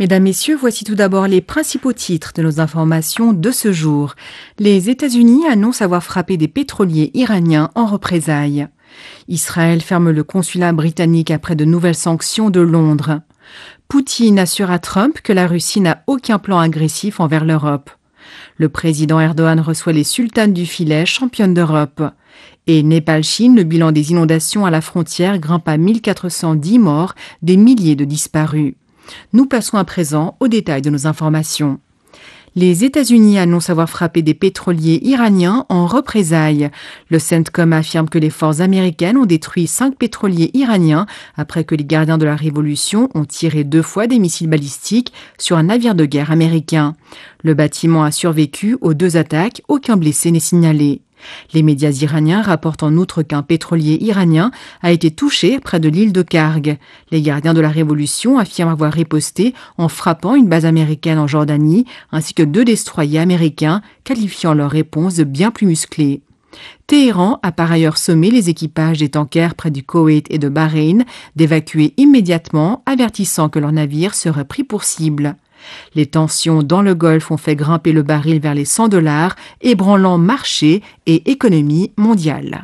Mesdames, Messieurs, voici tout d'abord les principaux titres de nos informations de ce jour. Les États-Unis annoncent avoir frappé des pétroliers iraniens en représailles. Israël ferme le consulat britannique après de nouvelles sanctions de Londres. Poutine assure à Trump que la Russie n'a aucun plan agressif envers l'Europe. Le président Erdogan reçoit les sultanes du filet, championnes d'Europe. Et Népal-Chine, le bilan des inondations à la frontière grimpe à 1410 morts, des milliers de disparus. Nous passons à présent aux détails de nos informations. Les États-Unis annoncent avoir frappé des pétroliers iraniens en représailles. Le CENTCOM affirme que les forces américaines ont détruit 5 pétroliers iraniens après que les gardiens de la Révolution ont tiré 2 fois des missiles balistiques sur un navire de guerre américain. Le bâtiment a survécu aux 2 attaques, aucun blessé n'est signalé. Les médias iraniens rapportent en outre qu'un pétrolier iranien a été touché près de l'île de Kharg. Les gardiens de la Révolution affirment avoir riposté en frappant une base américaine en Jordanie, ainsi que 2 destroyers américains, qualifiant leur réponse de bien plus musclée. Téhéran a par ailleurs sommé les équipages des tankers près du Koweït et de Bahreïn d'évacuer immédiatement, avertissant que leurs navires seraient pris pour cible. Les tensions dans le Golfe ont fait grimper le baril vers les $100, ébranlant marché et économie mondiale.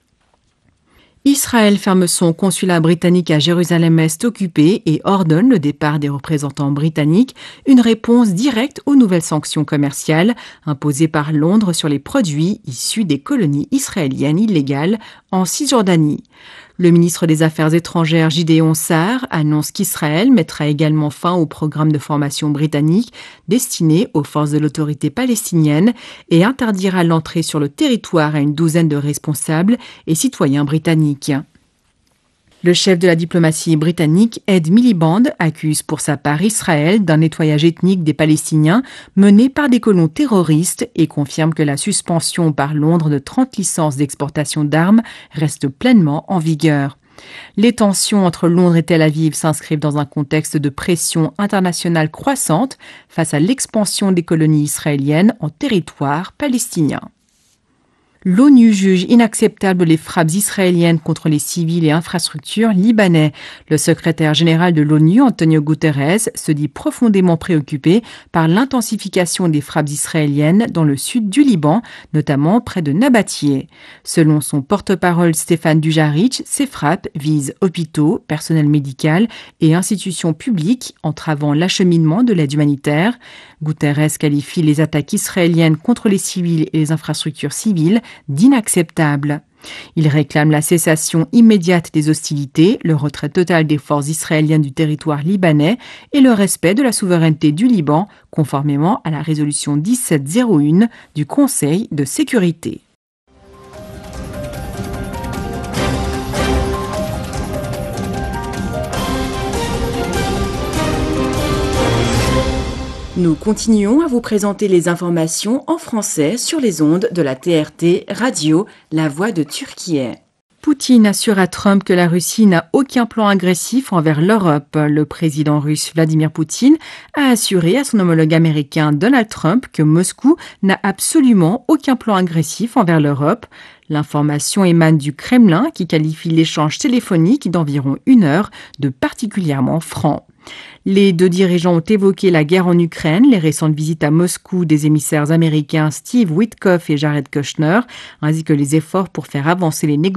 Israël ferme son consulat britannique à Jérusalem-Est occupé et ordonne le départ des représentants britanniques, une réponse directe aux nouvelles sanctions commerciales imposées par Londres sur les produits issus des colonies israéliennes illégales en Cisjordanie. Le ministre des Affaires étrangères Gideon Sa'ar annonce qu'Israël mettra également fin au programme de formation britannique destiné aux forces de l'autorité palestinienne et interdira l'entrée sur le territoire à une douzaine de responsables et citoyens britanniques. Le chef de la diplomatie britannique, Ed Miliband, accuse pour sa part Israël d'un nettoyage ethnique des Palestiniens mené par des colons terroristes et confirme que la suspension par Londres de 30 licences d'exportation d'armes reste pleinement en vigueur. Les tensions entre Londres et Tel Aviv s'inscrivent dans un contexte de pression internationale croissante face à l'expansion des colonies israéliennes en territoire palestinien. L'ONU juge inacceptables les frappes israéliennes contre les civils et infrastructures libanais. Le secrétaire général de l'ONU, Antonio Guterres, se dit profondément préoccupé par l'intensification des frappes israéliennes dans le sud du Liban, notamment près de Nabatieh. Selon son porte-parole Stéphane Dujarric, ces frappes visent hôpitaux, personnel médical et institutions publiques, entravant l'acheminement de l'aide humanitaire. Guterres qualifie les attaques israéliennes contre les civils et les infrastructures civiles d'inacceptables. Il réclame la cessation immédiate des hostilités, le retrait total des forces israéliennes du territoire libanais et le respect de la souveraineté du Liban, conformément à la résolution 1701 du Conseil de sécurité. Nous continuons à vous présenter les informations en français sur les ondes de la TRT Radio, la voix de Turquie. Poutine assure à Trump que la Russie n'a aucun plan agressif envers l'Europe. Le président russe Vladimir Poutine a assuré à son homologue américain Donald Trump que Moscou n'a absolument aucun plan agressif envers l'Europe. L'information émane du Kremlin qui qualifie l'échange téléphonique d'environ 1 heure de particulièrement franc. Les 2 dirigeants ont évoqué la guerre en Ukraine, les récentes visites à Moscou des émissaires américains Steve Witkoff et Jared Kushner, ainsi que les efforts pour faire avancer les négociations